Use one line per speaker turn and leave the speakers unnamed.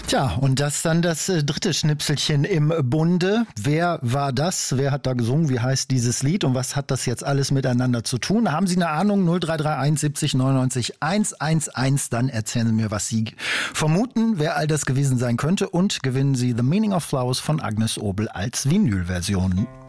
Tja, und das dann das dritte Schnipselchen im Bunde. Wer war das? Wer hat da gesungen? Wie heißt dieses Lied? Und was hat das jetzt alles miteinander zu tun? Haben Sie eine Ahnung? 0331 70 99 111. Dann erzählen Sie mir, was Sie vermuten, wer all das gewesen sein könnte. Und gewinnen Sie The Meaning of Flowers von Agnes Obel als Vinylversion.